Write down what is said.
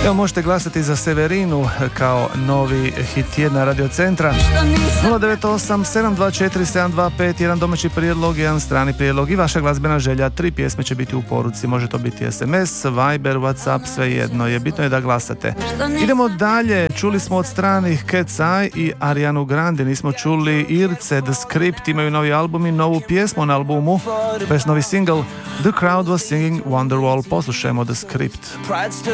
Evo, možete glasati za Severinu kao novi hit tjedna Radio Centra. 098-724-7251, jedan domaći prijedlog, jedan strani prijedlog i vaša glazbena želja. 3 pjesme će biti u poruci, može to biti SMS, Viber, Whatsapp, svejedno je, bitno je da glasate. Idemo dalje, čuli smo od stranih Cat's Eye i Arianu Grande, nismo čuli Irce, The Script, imaju novi album i novu pjesmu na albumu, to je novi single The Crowd Was Singing Wonderwall. Poslušajmo The Script.